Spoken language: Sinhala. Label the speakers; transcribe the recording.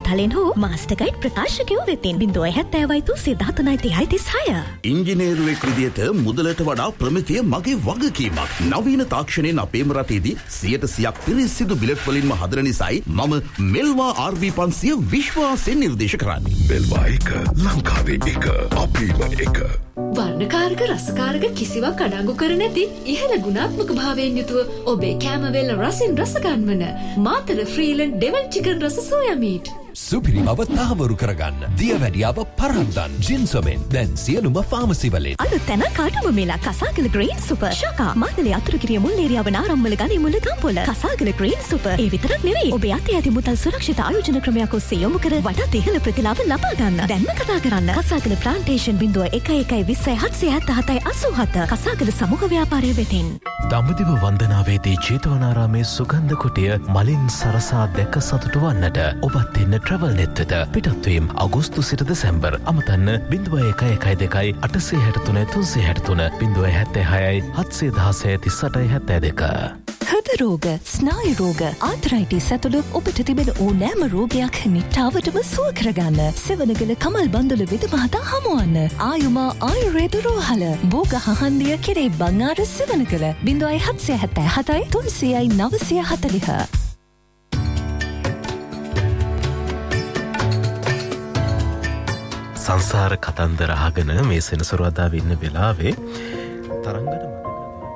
Speaker 1: පොර්ටලෙන් හෝ මාස්ටර් ගයිඩ් ප්‍රකාශකයෝ වෙතින් 070
Speaker 2: ඉංජිනේරුවෙක් විදියට මුදලට වඩා ප්‍රමිතිය මගේ වගකීමක්. නවීන තාක්ෂණයෙන් අපේම රටේදී 100% පිරිසිදු බිලට් වලින්ම හදන නිසායි මම මෙල්වා RV 500 විශ්වාසයෙන් නිර්දේශ කරන්නේ.
Speaker 3: මෙල්වා එක ලංකාවේ එක අපේම එක.
Speaker 4: වර්ණකාරක රසකාරක කිසිවක් අඩංගු කර නැති ඉහළ ගුණාත්මක භාවයෙන් යුතුව ඔබේ කෑමවේල රසින් රස ගන්වන මාතර ෆ්‍රීලන්ඩ් ඩෙවල් චිකන් රස සෝයා මීට්.
Speaker 5: සුපිරි බව තහවුරු කරගන්න. දියවැඩියාව පරද්දන් ජින්සොමෙන් දැන් සියලුම ෆාමසි වලින්.
Speaker 1: අලුත් තැන කාටුම මේලා කසාගල ග්‍රීන් සුපර් ශකා මාතලේ අතුරුගිරිය මුල් ඒරියාව නාරම්මල ගනි මුල ගම්පොළ කසාගල ග්‍රීන් සුපර්. ඒ විතරක් නෙවෙයි ඔබේ අතේ ඇති මුදල් සුරක්ෂිත ආයෝජන ක්‍රමයක් ඔස්සේ යොමු කර වඩාත් ඉහළ ප්‍රතිලාභ ලබා ගන්න. දැන්ම කතා කරන්න කසාගල ප්ලාන්ටේෂන් 0112078787 කසාගල සමූහ ව්‍යාපාරය වෙතින්.
Speaker 6: දඹදිව වන්දනාවේදී ජේතවනාරාමේ සුගන්ධ කුටිය මලින් සරසා දැක සතුටු වන්නට ඔබත් එන්න ට්‍රැවල් නෙත් වෙත. පිටත්වීම අගෝස්තු සිට දෙසැම්බර්. අමතන්න 0112 863 363 076 716
Speaker 1: හෘද රෝග, ස්නායු රෝග, ආතරයිටිස් ඇතුළු ඔබට තිබෙන ඕනෑම රෝගයක් නිට්ටාවටම සුව කරගන්න සෙවණගල කමල් බන්දුල විද මහතා හමුවන්න. ආයුමා ආයුර්වේද රෝහල බෝග හහන්දිය කෙරේ බංආර සෙවණගල 0777 300 940.
Speaker 6: සංසාර කතන්දර අහගෙන මේ සෙනසුරාදා වෙන්න වෙලාවේ තරංගන